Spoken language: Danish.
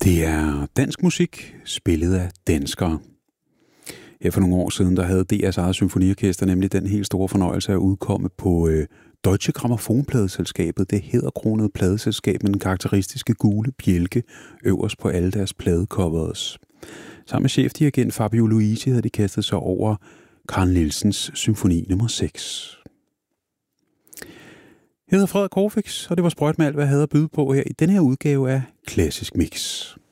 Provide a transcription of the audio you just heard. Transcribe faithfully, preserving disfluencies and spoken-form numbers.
Det er dansk musik, spillet af danskere. Her for nogle år siden, der havde D R's eget symfoniorkester nemlig den helt store fornøjelse at udkomme på øh, Deutsche Grammophon-pladeselskabet, det hæderkronede pladeselskab med den karakteristiske gule bjælke øverst på alle deres pladecovers. Sammen med chefdirigent Fabio Luisi havde de kastet sig over Carl Nielsens symfoni nummer seks. Jeg hedder Frederik Corfix, og det var sprøjt med alt, hvad jeg havde at byde på her i denne her udgave af Klassisk Mix.